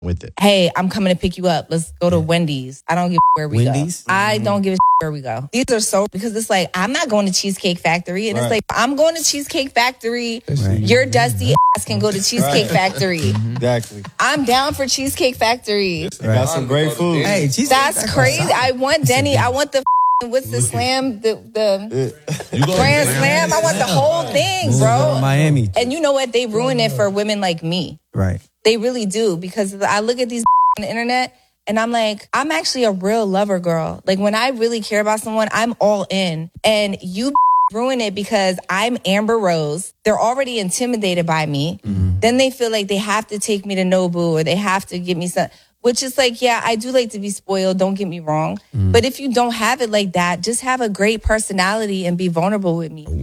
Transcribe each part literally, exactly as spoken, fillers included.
with it. Hey, I'm coming to pick you up. Let's go to Wendy's. I don't give a where we Wendy's? go. I don't give a where we go. These are so, because it's like, I'm not going to Cheesecake Factory. And right. it's like, I'm going to Cheesecake Factory. Right. Your dusty ass can go to Cheesecake right. Factory. Exactly. I'm down for Cheesecake Factory. Right. Got some great food. Hey, That's crazy. I want Denny. I want the what's the slam? The the Grand Slam. I want the whole thing, bro. Miami. And you know what? They ruin it for women like me. Right. They really do, because I look at these on the internet and I'm like, I'm actually a real lover girl. Like, when I really care about someone, I'm all in. And you ruin it because I'm Amber Rose. They're already intimidated by me. Mm-hmm. Then they feel like they have to take me to Nobu, or they have to give me some, which is like, yeah, I do like to be spoiled. Don't get me wrong. Mm. But if you don't have it like that, just have a great personality and be vulnerable with me.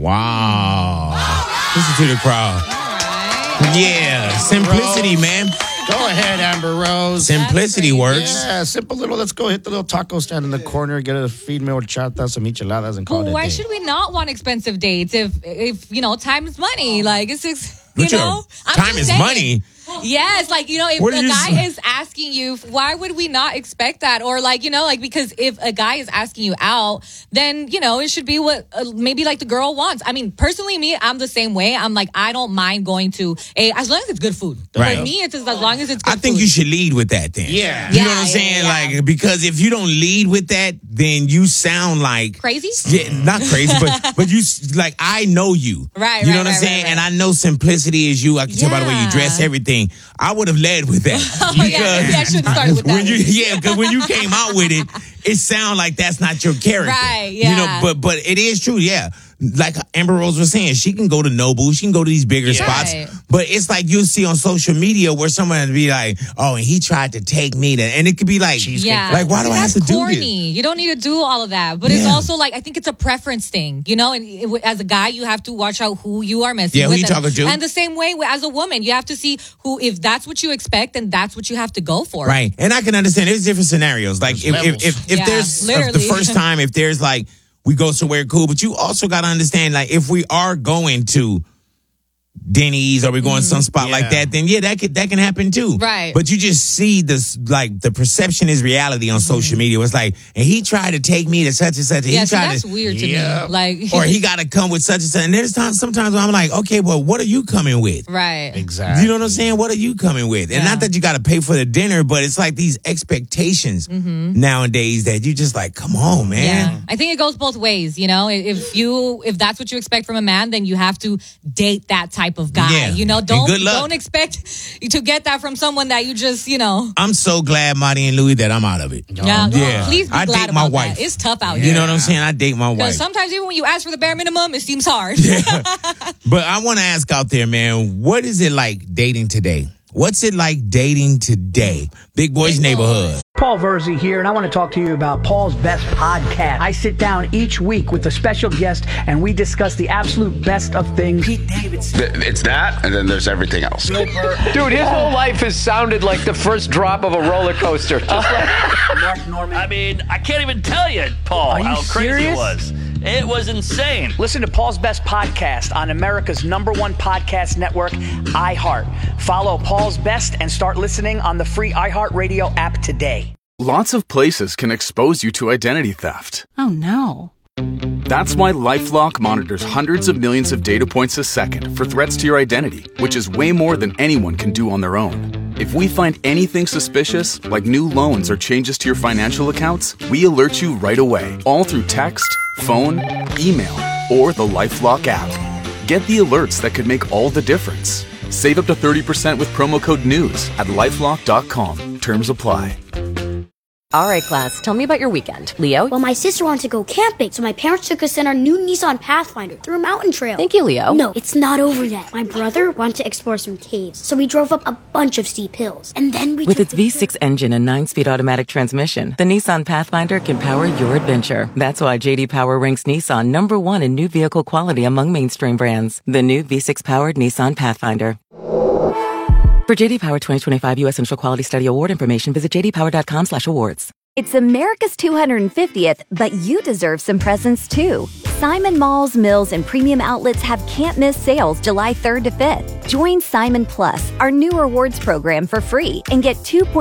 Wow. Listen to the crowd. Right. Yeah. Simplicity, Rose. Man. Go ahead, Amber Rose. Simplicity works. Yeah, simple little. Let's go hit the little taco stand in the corner, get a feed me horchata, some micheladas, and call well, it a why day. should we not want expensive dates if, if you know, time is money? Like, it's just, you but know. Time is saying. money. Yes, like, you know, if what the guy say? is asking you, why would we not expect that? Or like, you know, like, because if a guy is asking you out, then, you know, it should be what uh, maybe like the girl wants. I mean, personally, me, I'm the same way. I'm like, I don't mind going to a, as long as it's good food. Right. For me, it's as long as it's good I think food. you should lead with that then. Yeah. You yeah, know what I'm yeah, saying? yeah. Like, because if you don't lead with that, then you sound like crazy. Yeah, not crazy, but but you like I know you. Right. You know right, what I'm right, saying? right, right. And I know simplicity is you. I can tell by the way you Yeah. dress, everything. I would have led with that. Oh, yeah, maybe I shouldn't start with that. When you, yeah, because when you came out with it, it sounded like that's not your character. Right, yeah. You know, but but it is true, yeah. Like Amber Rose was saying, she can go to Nobu, she can go to these bigger Yeah. spots. Right. But it's like you'll see on social media where someone would be like, oh, and he tried to take me to, and it could be like, yeah. like, why do I have That's to corny. do this? You don't need to do all of that. But it's Yeah. also like, I think it's a preference thing, you know? And it, as a guy, you have to watch out who you are messing Yeah, who with. you and, talking to. And the same way as a woman, you have to see who, if that's what you expect, then that's what you have to go for. Right. And I can understand there's different scenarios. Like if, if, if, if Yeah, there's uh, the literally. first time, if there's like, we go somewhere cool, but you also got to understand, like, if we are going to Denny's or we're going mm, some spot yeah. like that, then yeah, that could that can happen too. Right. But you just see this, like, the perception is reality on social mm. media. It's like, and he tried to take me to such and such. And Yeah, he so tried that's to, weird to yeah. me. Like, or he got to come with such and such. And there's times, sometimes I'm like, okay, well, what are you coming with? right. Exactly. You know what I'm saying? What are you coming with? And Yeah. not that you got to pay for the dinner, but it's like these expectations Mm-hmm. nowadays that you just like, come on, man. Yeah. I think it goes both ways, you know? If you, if that's what you expect from a man, then you have to date that type of guy. Yeah. You know, And don't, good luck. don't expect to get that from someone that you just, you know. I'm so glad, Marty and Louie, that I'm out of it. Yeah, yeah. Please be I glad date my about wife. that. It's tough out You here. know what I'm saying? I date my wife. Because sometimes even when you ask for the bare minimum, it seems hard. But I want to ask out there, man, what is it like dating today? What's it like dating today? Big Boys Neighborhood. Paul Verzi here, and I want to talk to you about Paul's Best Podcast. I sit down each week with a special guest, and we discuss the absolute best of things. Pete Davidson. It's that, and then there's everything else. Dude, his whole life has sounded like the first drop of a roller coaster. Just like Mark Norman. I mean, I can't even tell you, Paul, Are you how crazy serious? it was. It was insane. Listen to Paul's Best Podcast on America's number one podcast network, iHeart. Follow Paul's Best and start listening on the free iHeartRadio app today. Lots of places can expose you to identity theft. Oh, no. That's why LifeLock monitors hundreds of millions of data points a second for threats to your identity, which is way more than anyone can do on their own. If we find anything suspicious, like new loans or changes to your financial accounts, we alert you right away, all through text, phone, email, or the LifeLock app. Get the alerts that could make all the difference. Save up to thirty percent with promo code NEWS at lifelock dot com. Terms apply. All right, class, tell me about your weekend. Leo? Well, my sister wanted to go camping, so my parents took us in our new Nissan Pathfinder through a mountain trail. Thank you, Leo. No, it's not over yet. My brother wanted to explore some caves, so we drove up a bunch of steep hills. And then we With took its V six engine and nine-speed automatic transmission, the Nissan Pathfinder can power your adventure. That's why J D Power ranks Nissan number one in new vehicle quality among mainstream brands. The new V six-powered Nissan Pathfinder. For J D Power twenty twenty-five U S Initial Quality Study Award information, visit j d power dot com slash awards. It's America's two hundred fiftieth, but you deserve some presents too. Simon Malls, Mills, and Premium Outlets have can't-miss sales July third to fifth. Join Simon Plus, our new rewards program, for free and get two